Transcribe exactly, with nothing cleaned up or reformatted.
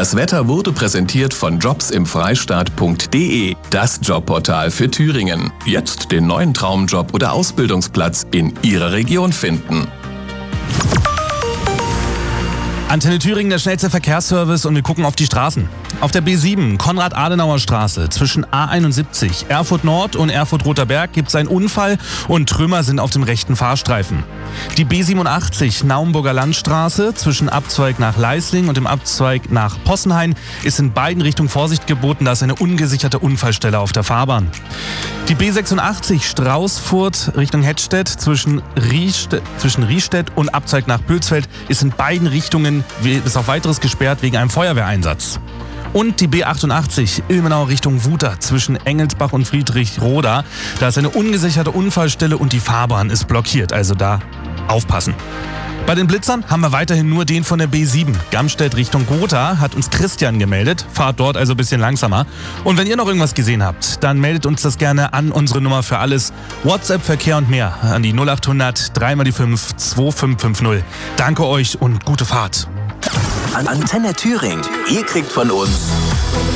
Das Wetter wurde präsentiert von jobs im freistaat punkt de, das Jobportal für Thüringen. Jetzt den neuen Traumjob oder Ausbildungsplatz in Ihrer Region finden. Antenne Thüringen, der schnellste Verkehrsservice, und wir gucken auf die Straßen. Auf der B sieben, Konrad-Adenauer-Straße, zwischen A einundsiebzig, Erfurt Nord und Erfurt-Roter Berg gibt es einen Unfall und Trümmer sind auf dem rechten Fahrstreifen. Die B siebenundachtzig, Naumburger Landstraße, zwischen Abzweig nach Leisling und dem Abzweig nach Possenhain ist in beiden Richtungen Vorsicht geboten, da ist eine ungesicherte Unfallstelle auf der Fahrbahn. Die B sechsundachtzig, Straußfurt Richtung Hettstedt, zwischen Riestedt, zwischen Riestedt und Abzweig nach Bülsfeld ist in beiden Richtungen bis auf weiteres gesperrt wegen einem Feuerwehreinsatz. Und die B achtundachtzig, Ilmenau Richtung Wuter, zwischen Engelsbach und Friedrichroda. Da ist eine ungesicherte Unfallstelle und die Fahrbahn ist blockiert, also da aufpassen. Bei den Blitzern haben wir weiterhin nur den von der B sieben. Gamstedt Richtung Gotha hat uns Christian gemeldet. Fahrt dort also ein bisschen langsamer. Und wenn ihr noch irgendwas gesehen habt, dann meldet uns das gerne an unsere Nummer für alles. WhatsApp, Verkehr und mehr an die null achthundert drei mal die fünf zwei fünf fünf null. Danke euch und gute Fahrt. Antenne Thüringen. Ihr kriegt von uns